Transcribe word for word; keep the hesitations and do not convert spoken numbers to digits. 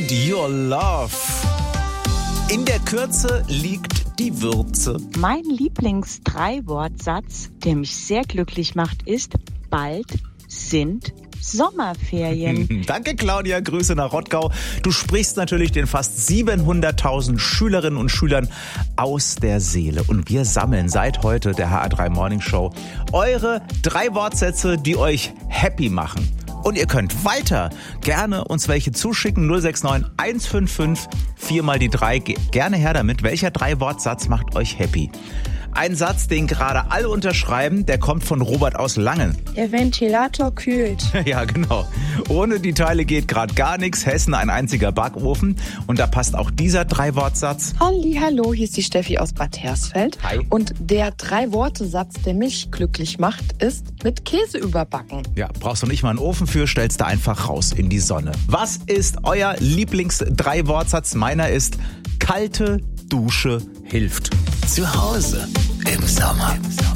and Your Love. In der Kürze liegt die Würze. Mein Lieblings-Drei-Wortsatz, der mich sehr glücklich macht, ist: bald sind Sommerferien. Danke, Claudia. Grüße nach Rottgau. Du sprichst natürlich den fast siebenhunderttausend Schülerinnen und Schülern aus der Seele. Und wir sammeln seit heute der H A drei Morning Show eure drei Wortsätze, die euch happy machen. Und ihr könnt weiter gerne uns welche zuschicken. null sechs neun eins fünf fünf vier mal die drei. Gerne her damit. Welcher Drei-Wortsatz macht euch happy? Ein Satz, den gerade alle unterschreiben, der kommt von Robert aus Langen. Der Ventilator kühlt. Ja, genau. Ohne die Teile geht gerade gar nichts. Hessen ein einziger Backofen. Und da passt auch dieser Drei-Wortsatz. Halli, hallo, hier ist die Steffi aus Bad Hersfeld. Hi. Und der Drei-Worte-Satz, der mich glücklich macht, ist mit Käse überbacken. Ja, brauchst du nicht mal einen Ofen für, stellst du einfach raus in die Sonne. Was ist euer Lieblings-Drei-Wortsatz? Meiner ist: kalte Dusche hilft. Zu Hause im Sommer.